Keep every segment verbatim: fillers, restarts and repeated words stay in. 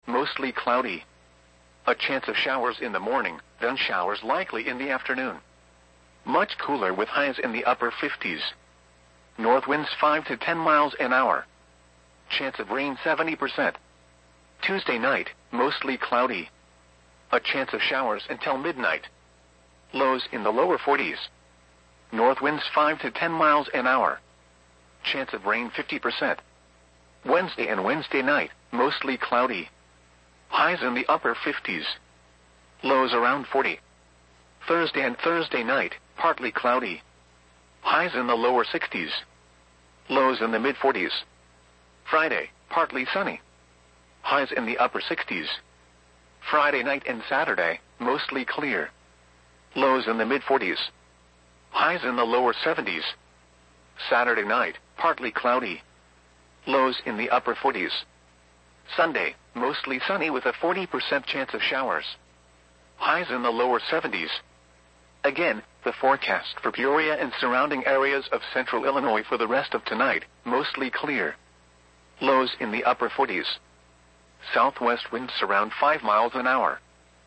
mostly cloudy. A chance of showers in the morning, then showers likely in the afternoon. Much cooler with highs in the upper fifties. North winds five to ten miles an hour. Chance of rain seventy percent. Tuesday night, mostly cloudy. A chance of showers until midnight. Lows in the lower forties. North winds five to ten miles an hour. Chance of rain fifty percent. Wednesday and Wednesday night, mostly cloudy. Highs in the upper fifties. Lows around forty. Thursday and Thursday night, partly cloudy. Highs in the lower sixties. Lows in the mid forties. Friday, partly sunny. Highs in the upper sixties. Friday night and Saturday, mostly clear. Lows in the mid forties. Highs in the lower seventies. Saturday night, partly cloudy. Lows in the upper forties. Sunday, mostly sunny with a forty percent chance of showers. Highs in the lower seventies. Again, the forecast for Peoria and surrounding areas of central Illinois for the rest of tonight, mostly clear. Lows in the upper forties. Southwest winds around five miles an hour.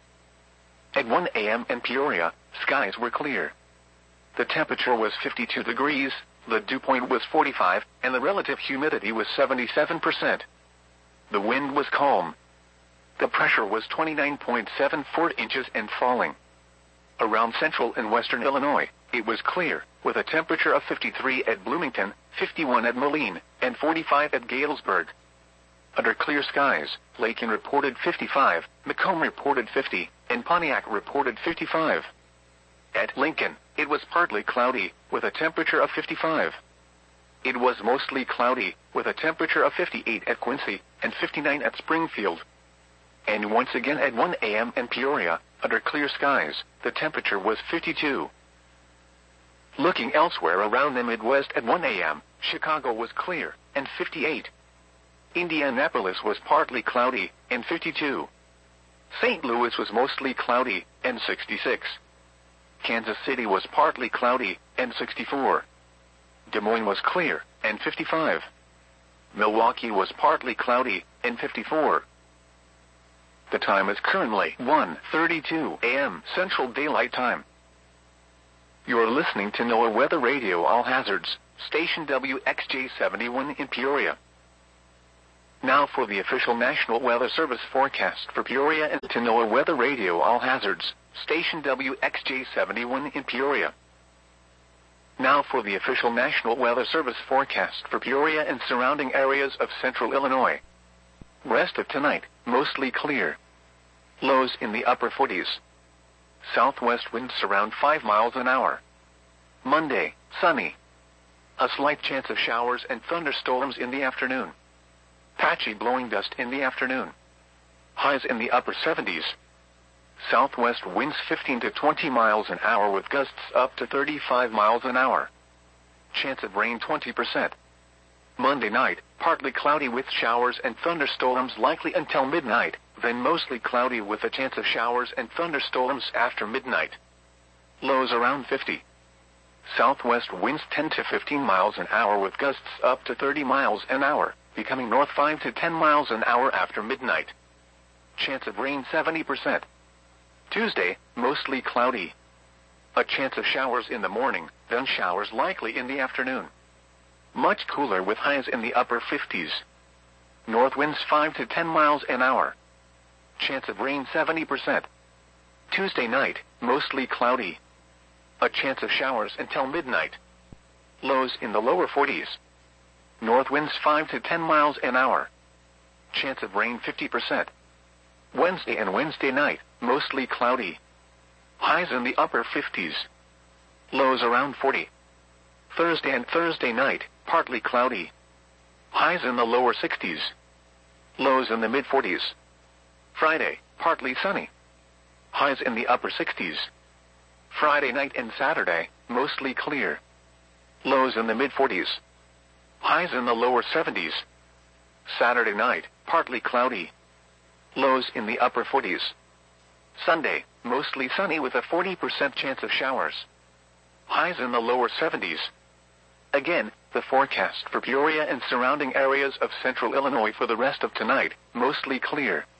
At one a m in Peoria, skies were clear. The temperature was fifty-two degrees, the dew point was forty-five, and the relative humidity was seventy-seven percent. The wind was calm. The pressure was twenty-nine point seven four inches and falling. Around central and western Illinois, it was clear, with a temperature of fifty-three at Bloomington, fifty-one at Moline, and forty-five at Galesburg. Under clear skies, Lakin reported fifty-five, Macomb reported fifty, and Pontiac reported fifty-five. At Lincoln, it was partly cloudy, with a temperature of fifty-five. It was mostly cloudy, with a temperature of fifty-eight at Quincy, and fifty-nine at Springfield. And once again at one a m in Peoria, under clear skies, the temperature was fifty-two. Looking elsewhere around the Midwest at one a m, Chicago was clear, and fifty-eight. Indianapolis was partly cloudy, and fifty-two. Saint Louis was mostly cloudy, and sixty-six. Kansas City was partly cloudy, and sixty-four. Des Moines was clear, and fifty-five. Milwaukee was partly cloudy, and fifty-four. The time is currently one thirty-two a m Central Daylight Time. You're listening to NOAA Weather Radio All Hazards, station W X J seventy-one in Peoria. Now for the official National Weather Service forecast for Peoria and to NOAA Weather Radio All Hazards, station W X J seventy-one in Peoria. Now for the official National Weather Service forecast for Peoria and surrounding areas of central Illinois. Rest of tonight, mostly clear. Lows in the upper forties. Southwest winds around five miles an hour. Monday, sunny. A slight chance of showers and thunderstorms in the afternoon. Patchy blowing dust in the afternoon. Highs in the upper seventies. Southwest winds fifteen to twenty miles an hour with gusts up to thirty-five miles an hour. Chance of rain twenty percent. Monday night, partly cloudy with showers and thunderstorms likely until midnight, then mostly cloudy with a chance of showers and thunderstorms after midnight. Lows around fifty. Southwest winds ten to fifteen miles an hour with gusts up to thirty miles an hour, becoming north five to ten miles an hour after midnight. Chance of rain seventy percent. Tuesday, mostly cloudy. A chance of showers in the morning, then showers likely in the afternoon. Much cooler with highs in the upper fifties. North winds five to ten miles an hour. Chance of rain seventy percent. Tuesday night, mostly cloudy. A chance of showers until midnight. Lows in the lower forties. North winds five to ten miles an hour. Chance of rain fifty percent. Wednesday and Wednesday night, mostly cloudy. Highs in the upper fifties. Lows around forty. Thursday and Thursday night, partly cloudy. Highs in the lower sixties. Lows in the mid forties. Friday, partly sunny. Highs in the upper sixties. Friday night and Saturday, mostly clear. Lows in the mid forties. Highs in the lower seventies. Saturday night, partly cloudy. Lows in the upper forties. Sunday, mostly sunny with a forty percent chance of showers. Highs in the lower seventies. Again, the forecast for Peoria and surrounding areas of central Illinois for the rest of tonight, mostly clear.